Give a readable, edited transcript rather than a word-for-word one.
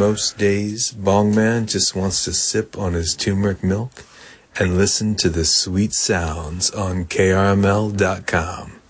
most days, Bongman just wants to sip on his turmeric milk and listen to the sweet sounds on KRML.com.